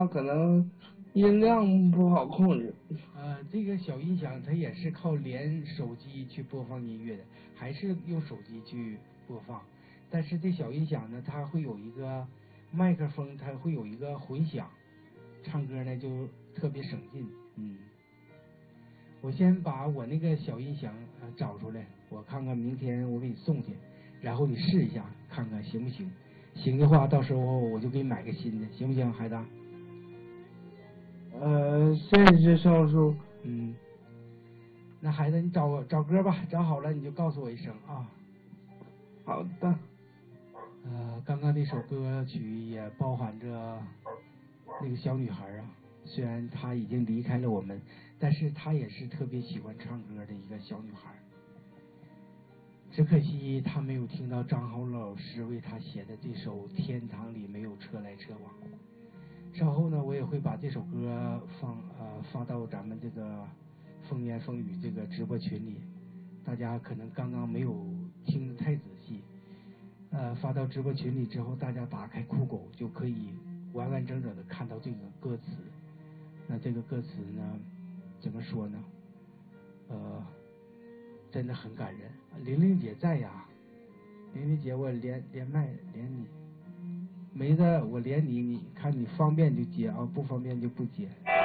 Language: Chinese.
可能音量不好控制。 这个小音响它也是靠连手机去播放音乐的，还是用手机去播放。但是这小音响呢，它会有一个麦克风，它会有一个混响，唱歌呢就特别省劲。我先把我那个小音响找出来，我看看明天我给你送去，然后你试一下看看行不行。行的话，到时候我就给你买个新的，行不行，孩子？ 谢谢少叔。 那孩子，你找歌吧，找好了你就告诉我一声啊。 好的。 刚刚那首歌曲也包含着那个小女孩啊，虽然她已经离开了我们，但是她也是特别喜欢唱歌的一个小女孩。只可惜她没有听到张豪老师为她写的这首《天堂里没有车来车往》。稍后呢，我也会把这首歌发到咱们这个风言风语这个直播群里，大家可能刚刚没有听得太仔细。发到直播群里之后，大家打开酷狗就可以完完整整的看到这个歌词。那这个歌词呢，怎么说呢？真的很感人。玲玲姐在呀，玲玲姐，我连麦连你，没的我连你，你看你方便就接啊，不方便就不接。